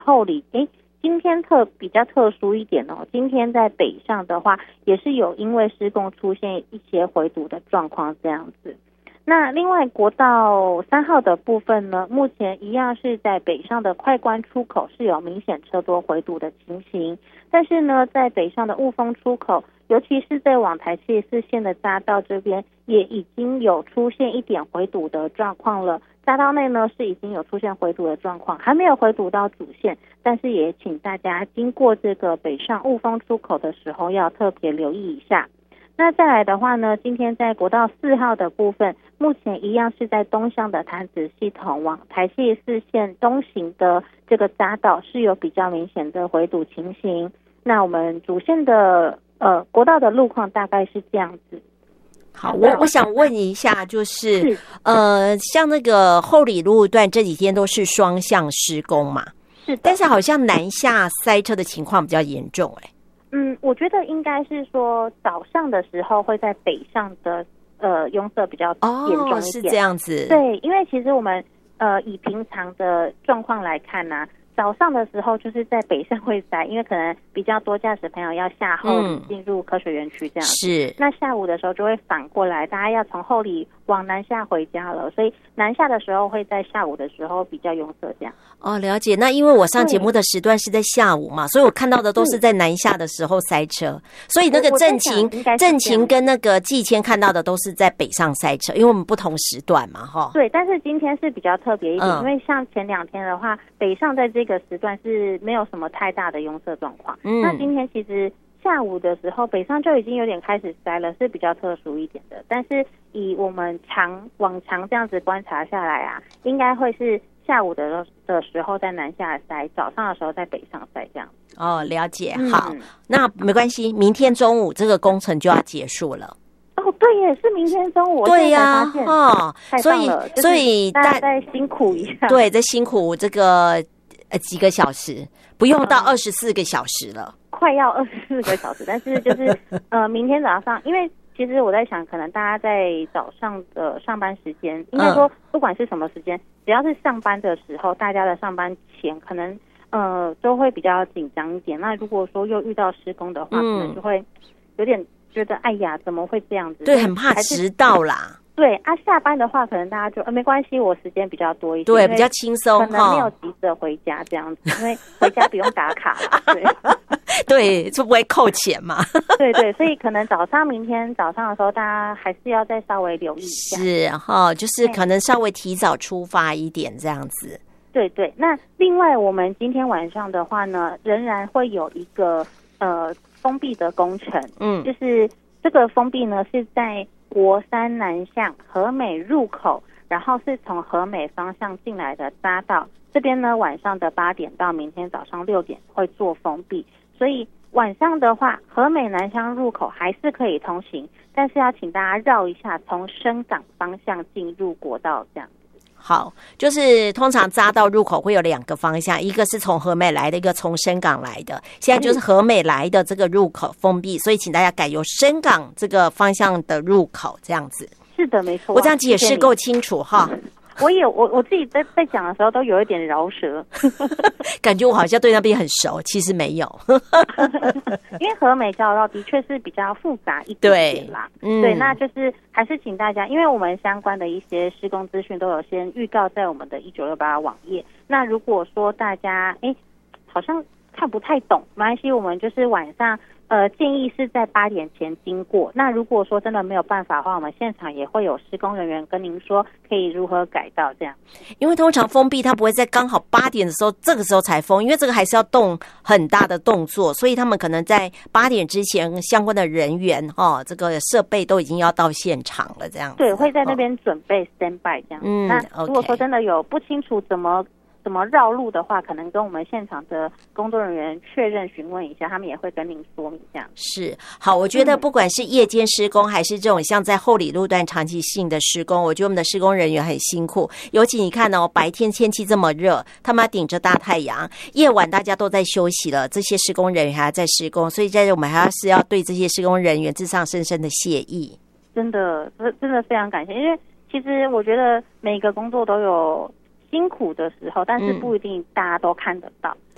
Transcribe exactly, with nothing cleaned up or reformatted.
后里，诶，今天特比较特殊一点哦，今天在北上的话，也是有因为施工出现一些回堵的状况这样子。那另外国道三号的部分呢，目前一样是在北上的快关出口是有明显车多回堵的情形，但是呢，在北上的雾峰出口，尤其是在往台七十四线的匝道这边，也已经有出现一点回堵的状况了。匝道内呢是已经有出现回堵的状况，还没有回堵到主线，但是也请大家经过这个北上雾峰出口的时候要特别留意一下。那再来的话呢，今天在国道四号的部分，目前一样是在东向的潭子系统往台七十四线东行的这个匝道是有比较明显的回堵情形。那我们主线的呃国道的路况大概是这样子。 好，我我想问一下，就是是呃，像那个后里路段这几天都是双向施工嘛， 是的， 但是好像南下塞车的情况比较严重、欸，哎。 嗯，我觉得应该是说早上的时候会在北上的呃拥塞比较严重一点， 哦，是这样子。 对，因为其实我们呃以平常的状况来看呢、啊，早上的时候就是在北上会塞，因为可能比较多驾驶朋友要下后里进入科学园区这样子、嗯。是。那下午的时候就会反过来，大家要从后里往南下回家了，所以南下的时候会在下午的时候比较拥塞这样。 哦，了解。那因为我上节目的时段是在下午嘛，所以我看到的都是在南下的时候塞车，所以那个正晴正晴跟那个季签看到的都是在北上塞车，因为我们不同时段嘛，哈。 对，但是今天是比较特别一点、嗯，因为像前两天的话，北上在这个时段是没有什么太大的拥塞状况。嗯，那今天其实下午的时候，北上就已经有点开始塞了，是比较特殊一点的。但是以我们长往常这样子观察下来啊，应该会是下午的的时候在南下塞，早上的时候在北上塞这样。 哦，了解。好、嗯，那没关系，明天中午这个工程就要结束了。 哦，对耶，是明天中午。 对呀、啊，哦，所以、就是、所以大家再辛苦一下。 对，再辛苦这个呃几个小时，不用到二十四个小时了。 快要二十四个小时，但是就是呃，明天早上，因为其实我在想，可能大家在早上的上班时间，应该说不管是什么时间，嗯、只要是上班的时候，大家的上班前可能呃都会比较紧张一点。那如果说又遇到施工的话，嗯、可能就会有点觉得哎呀，怎么会这样子？ 对，很怕迟到啦。 对啊，下班的话，可能大家就呃没关系，我时间比较多一些， 对，比较轻松， 可能没有急着回家这样子，因为回家不用打卡啦，对， 对，就不会扣钱嘛。 对对，所以可能早上明天早上的时候，大家还是要再稍微留意一下， 是哈，就是可能稍微提早出发一点这样子。 对对，那另外我们今天晚上的话呢，仍然会有一个呃封闭的工程，嗯，就是这个封闭呢是在国三南向和美入口，然后是从和美方向进来的匝道，这边呢晚上的八点到明天早上六点会做封闭，所以晚上的话和美南向入口还是可以通行，但是要请大家绕一下，从深港方向进入国道这样。 好，就是通常匝道入口会有两个方向，一个是从和美来的，一个从深港来的。现在就是和美来的这个入口封闭，所以请大家改由深港这个方向的入口这样子。 是的，没错。 我这样解释够清楚哈。 我也我我自己在在讲的时候都有一点饶舌， 感觉我好像对那边很熟，其实没有。 因为和美交流道的确是比较复杂一点点啦，对，嗯、对，那就是还是请大家，因为我们相关的一些施工资讯都有先预告在我们的一九六八网页。那如果说大家哎好像看不太懂，没关系，我们就是晚上。呃，建议是在八点前经过。那如果说真的没有办法的话，我们现场也会有施工人员跟您说可以如何改道这样。 因为通常封闭它不会在刚好八点的时候这个时候才封，因为这个还是要动很大的动作，所以他们可能在八点之前相关的人员哦，这个设备都已经要到现场了这样。 对，会在那边准备 stand by 这样。嗯，那如果说真的有不清楚怎么。怎么绕路的话，可能跟我们现场的工作人员确认询问一下，他们也会跟您说明这样。 是，好，我觉得不管是夜间施工，还是这种像在后里路段长期性的施工，我觉得我们的施工人员很辛苦。尤其你看哦，白天天气这么热，他们要顶着大太阳，夜晚大家都在休息了，这些施工人员还在施工，所以在这我们还要是要对这些施工人员致上深深的谢意。 真的，真的非常感谢，因为其实我觉得每个工作都有辛苦的时候，但是不一定大家都看得到。嗯